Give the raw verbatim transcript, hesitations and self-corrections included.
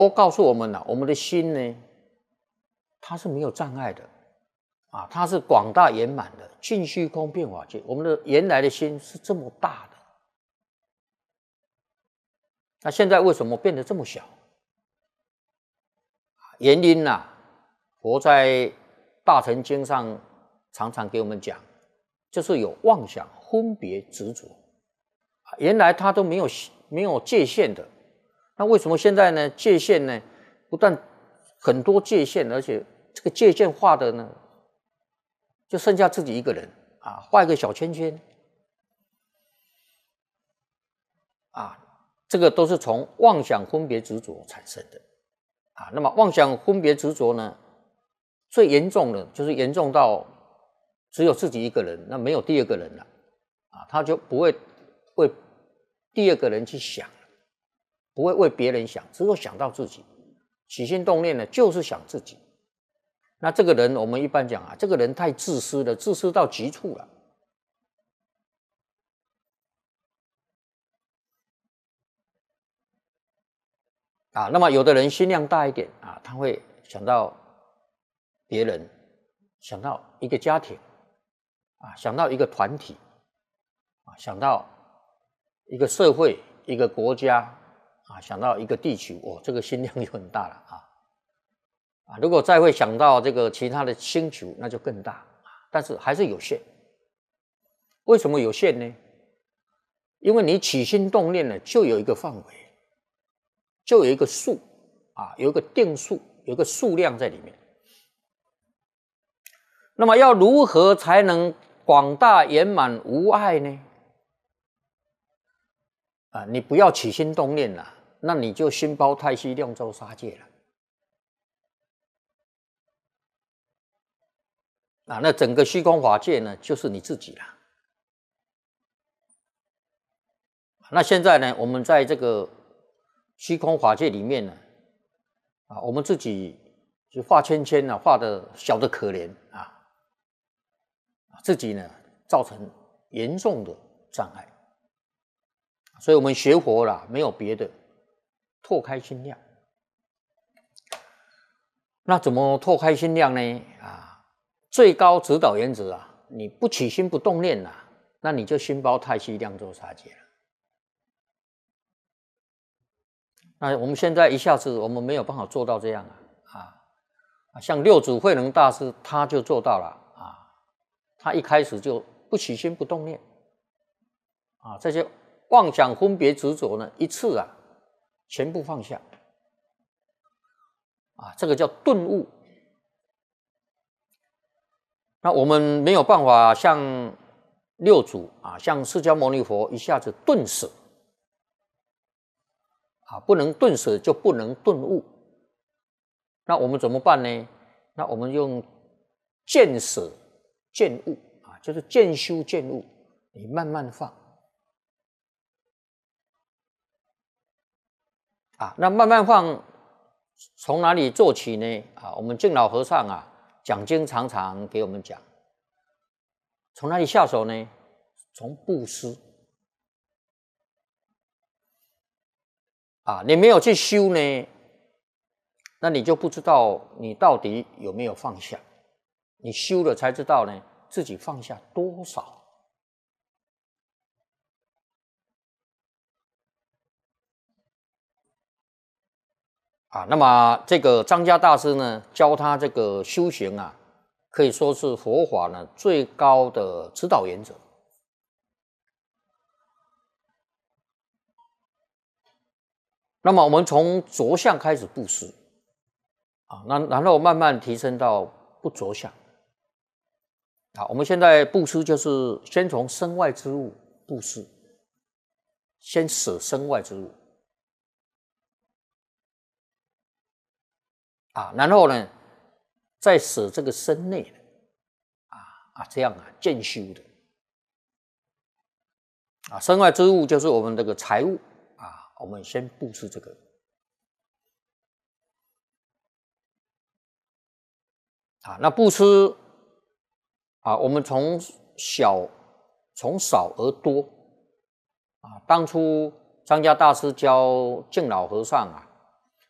都告诉我们了，我们的心呢，它是没有障碍的啊，它是广大圆满的，尽虚空遍法界。我们的原来的心是这么大的，那现在为什么变得这么小？原因呐、啊，佛在《大乘经》上常常给我们讲，就是有妄想、分别、执着。原来它都没有没有界限的，那为什么现在呢？界限呢，不但很多界限，而且这个界限画的呢，就剩下自己一个人啊，画一个小圈圈啊，这个都是从妄想、分别、执着产生的啊。那么妄想、分别、执着呢，最严重的就是严重到只有自己一个人，那没有第二个人了啊，他就不会为第二个人去想，不会为别人想，只有想到自己。起心动念呢，就是想自己。那这个人，我们一般讲啊，这个人太自私了，自私到极处了。啊，那么有的人心量大一点啊，他会想到别人，想到一个家庭，啊，想到一个团体，啊，想到一个社会、一个国家，啊，想到一个地区，哦，这个心量就很大了啊。啊，如果再会想到这个其他的星球，那就更大，但是还是有限。为什么有限呢？因为你起心动念呢，就有一个范围，就有一个数啊，有一个定数，有一个数量在里面。那么要如何才能广大圆满无碍呢？啊，你不要起心动念了，那你就心包太虚，量周杀戒了。啊，那整个虚空法界呢，就是你自己了。那现在呢，我们在这个虚空法界里面呢，啊，我们自己就画圈圈呢、啊，画的小的可怜啊，自己呢造成严重的障碍。所以我们学佛啦，没有别的，拓开心量。那怎么拓开心量呢？啊？最高指导原则啊，你不起心不动念啊，那你就心包太虚，量周杀戒了。那我们现在一下子我们没有办法做到这样啊啊，像六祖慧能大师他就做到了啊，他一开始就不起心不动念啊，这些妄想分别执着呢，一次啊全部放下啊，这个叫顿悟。那我们没有办法像六祖啊，像释迦牟尼佛一下子顿舍啊，不能顿舍就不能顿悟。那我们怎么办呢？那我们用渐舍渐悟啊，就是渐修渐悟，你慢慢放啊。那慢慢放，从哪里做起呢？啊，我们净老和尚啊。讲经常常给我们讲，从哪里下手呢？从布施啊！你没有去修呢，那你就不知道你到底有没有放下。你修了才知道呢，自己放下多少。啊，那么这个张家大师呢，教他这个修行啊，可以说是佛法呢最高的指导原则。那么我们从着相开始布施啊，那然后慢慢提升到不着相。啊，我们现在布施就是先从身外之物布施，先舍身外之物。啊，然后呢，再舍这个身内的，啊啊，这样啊，渐修的，啊，身外之物就是我们这个财物啊，我们先布施这个，啊，那布施啊，我们从小从少而多，啊，当初张家大师教净老和尚啊，